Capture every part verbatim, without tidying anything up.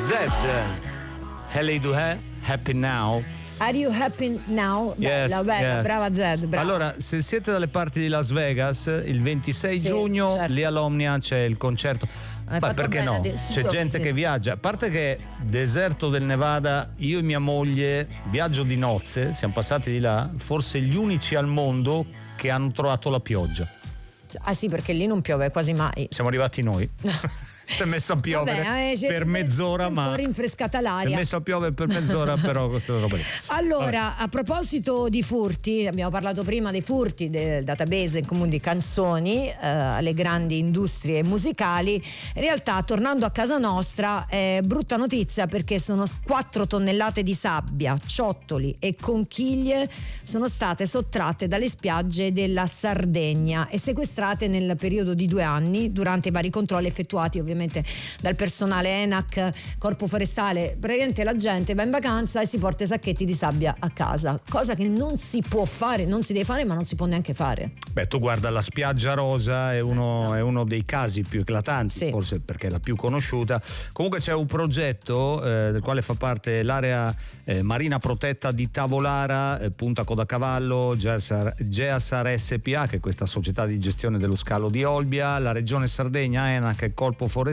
Hello Duhe, Happy Now. Are you happy now? Yes, Bella, bella, yes. brava Zed, brava. Allora, se siete dalle parti di Las Vegas, il ventisei Sì, giugno certo. lì all'Omnia c'è il concerto. Hai Ma fatto perché bene no? a dire- C'è sicuro gente che che sì. viaggia. A parte che deserto del Nevada, io e mia moglie, viaggio di nozze, siamo passati di là, forse gli unici al mondo che hanno trovato la pioggia. Ah sì, perché lì non piove quasi mai. Siamo arrivati noi. Si è messo a piovere Vabbè, eh, c'è- per mezz'ora, si è un ma po' rinfrescata si è l'aria. messo a piovere per mezz'ora, però questa roba lì. Allora, a proposito di furti, abbiamo parlato prima dei furti del database in comune di canzoni eh, alle grandi industrie musicali. In realtà, tornando a casa nostra, è brutta notizia perché sono quattro tonnellate di sabbia, ciottoli e conchiglie sono state sottratte dalle spiagge della Sardegna e sequestrate nel periodo di due anni durante i vari controlli effettuati ovviamente dal personale ENAC, Corpo Forestale. Praticamente la gente va in vacanza e si porta i sacchetti di sabbia a casa, cosa che non si può fare, non si deve fare, ma non si può neanche fare. Beh, tu guarda, la spiaggia rosa è uno, No. è uno dei casi più eclatanti, Sì. forse perché è la più conosciuuta. Comunque c'è un progetto eh, del quale fa parte l'area eh, marina protetta di Tavolara, eh, Punta Codacavallo, Geasar, Geasar S P A, che è questa società di gestione dello scalo di Olbia, la regione Sardegna, ENAC e Corpo Forestale.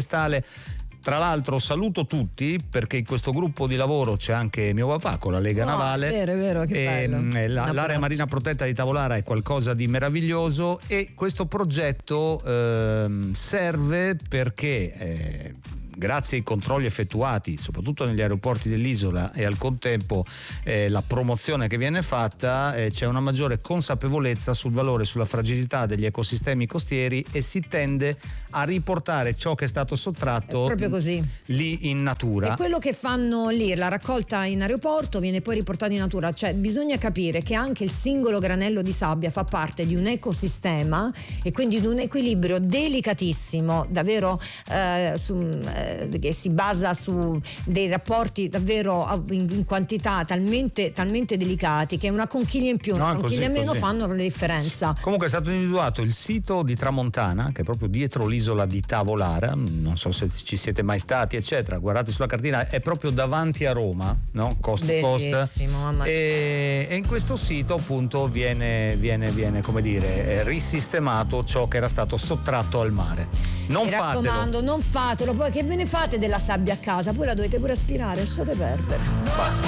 Tra l'altro saluto tutti perché in questo gruppo di lavoro c'è anche mio papà con la Lega Oh, Navale. è vero, è vero, che E, bello. mh, la- Un l'area abbraccio. marina protetta di Tavolara è qualcosa di meraviglioso e questo progetto ehm, serve perché eh, grazie ai controlli effettuati soprattutto negli aeroporti dell'isola e al contempo eh, la promozione che viene fatta, eh, c'è una maggiore consapevolezza sul valore, sulla fragilità degli ecosistemi costieri e si tende a riportare ciò che è stato sottratto È proprio così. lì in natura. E quello che fanno lì, la raccolta in aeroporto viene poi riportata in natura, cioè bisogna capire che anche il singolo granello di sabbia fa parte di un ecosistema e quindi di un equilibrio delicatissimo, davvero eh, su, eh, che si basa su dei rapporti davvero in, in quantità talmente, talmente delicati che una conchiglia in più, No, una così, conchiglia in meno così. fanno la differenza. Comunque è stato individuato il sito di Tramontana, che è proprio dietro l'isola di Tavolara, non so se ci siete mai stati eccetera, guardate sulla cartina, è proprio davanti a Roma, no? Coast to coast. Bellissimo, mamma mia. E, e in questo sito appunto viene, viene, viene come dire eh, risistemato ciò che era stato sottratto al mare. Non Mi fatelo. raccomando, non fatelo, poi che ve ne fate della sabbia a casa? Poi la dovete pure aspirare, lasciate perdere. Basta.